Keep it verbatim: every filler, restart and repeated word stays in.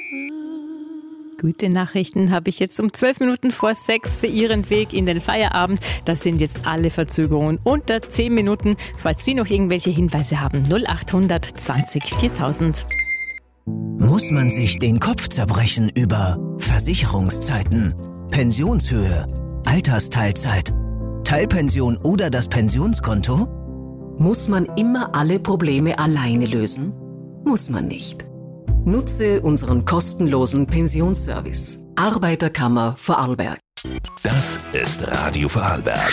Gute Nachrichten habe ich jetzt um zwölf Minuten vor sechs für Ihren Weg in den Feierabend. Das sind jetzt alle Verzögerungen unter zehn Minuten. Falls Sie noch irgendwelche Hinweise haben, null acht hundert zwanzig viertausend. Muss man sich den Kopf zerbrechen über Versicherungszeiten, Pensionshöhe, Altersteilzeit, Teilpension oder das Pensionskonto? Muss man immer alle Probleme alleine lösen? Muss man nicht. Nutze unseren kostenlosen Pensionsservice. Arbeiterkammer Vorarlberg. Das ist Radio Vorarlberg.